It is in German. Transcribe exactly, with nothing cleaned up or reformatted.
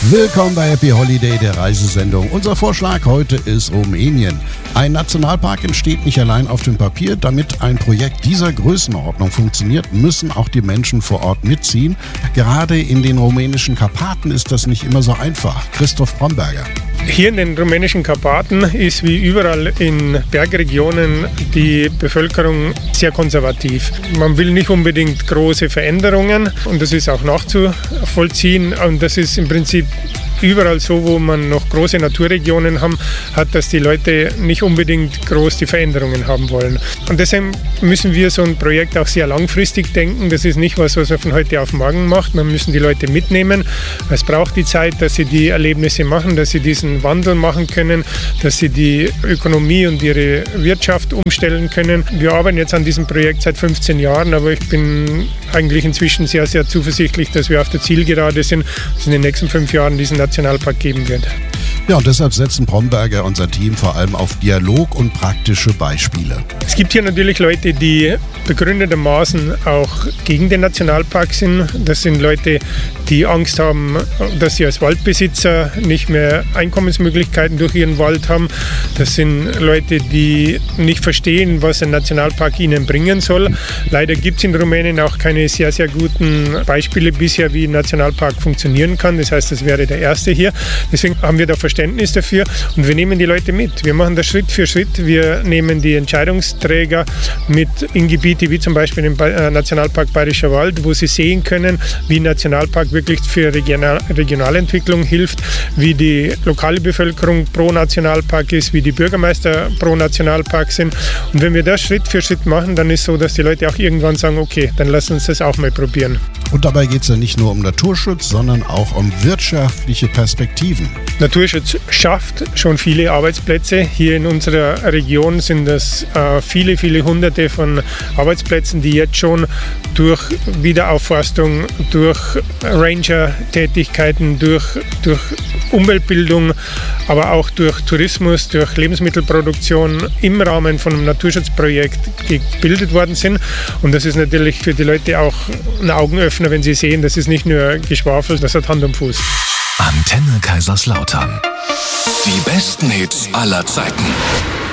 Willkommen bei Happy Holiday, der Reisesendung. Unser Vorschlag heute ist Rumänien. Ein Nationalpark entsteht nicht allein auf dem Papier. Damit ein Projekt dieser Größenordnung funktioniert, müssen auch die Menschen vor Ort mitziehen. Gerade in den rumänischen Karpaten ist das nicht immer so einfach. Christoph Bromberger. Hier in den rumänischen Karpaten ist wie überall in Bergregionen die Bevölkerung sehr konservativ. Man will nicht unbedingt große Veränderungen und das ist auch nachzuvollziehen. Und das ist im Prinzip überall so, wo man noch große Naturregionen haben, hat, dass die Leute nicht unbedingt groß die Veränderungen haben wollen. Und deshalb müssen wir so ein Projekt auch sehr langfristig denken. Das ist nicht was, was man von heute auf morgen macht. Man müssen die Leute mitnehmen. Es braucht die Zeit, dass sie die Erlebnisse machen, dass sie diesen Wandel machen können, dass sie die Ökonomie und ihre Wirtschaft umstellen können. Wir arbeiten jetzt an diesem Projekt seit fünfzehn Jahren, aber ich bin eigentlich inzwischen sehr, sehr zuversichtlich, dass wir auf der Zielgerade sind, dass es in den nächsten fünf Jahren diesen Nationalpark geben wird. Ja, und deshalb setzen Bromberger und sein Team vor allem auf Dialog und praktische Beispiele. Es gibt hier natürlich Leute, die begründetermaßen auch gegen den Nationalpark sind. Das sind Leute, die Angst haben, dass sie als Waldbesitzer nicht mehr Einkommensmöglichkeiten durch ihren Wald haben. Das sind Leute, die nicht verstehen, was ein Nationalpark ihnen bringen soll. Leider gibt es in Rumänien auch keine sehr, sehr guten Beispiele bisher, wie ein Nationalpark funktionieren kann. Das heißt, das wäre der erste hier. Deswegen haben wir da Verständnis dafür und wir nehmen die Leute mit. Wir machen das Schritt für Schritt. Wir nehmen die Entscheidungsträger mit in Gebiete wie zum Beispiel im Nationalpark Bayerischer Wald, wo sie sehen können, wie ein Nationalpark wirklich für Regional- Regionalentwicklung hilft, wie die lokale Bevölkerung pro Nationalpark ist, wie die Bürgermeister pro Nationalpark sind. Und wenn wir das Schritt für Schritt machen, dann ist es so, dass die Leute auch irgendwann sagen, okay, dann lass uns das auch mal probieren. Und dabei geht es ja nicht nur um Naturschutz, sondern auch um wirtschaftliche Perspektiven. Naturschutz schafft schon viele Arbeitsplätze. Hier in unserer Region sind das äh, viele, viele Hunderte von Arbeitsplätzen, die jetzt schon durch Wiederaufforstung, durch Ranger-Tätigkeiten, durch, durch Umweltbildung, aber auch durch Tourismus, durch Lebensmittelproduktion im Rahmen von einem Naturschutzprojekt gebildet worden sind. Und das ist natürlich für die Leute auch ein Augenöffner, wenn sie sehen, das ist nicht nur Geschwafel, das hat Hand und Fuß. Antenne Kaiserslautern. Die besten Hits aller Zeiten.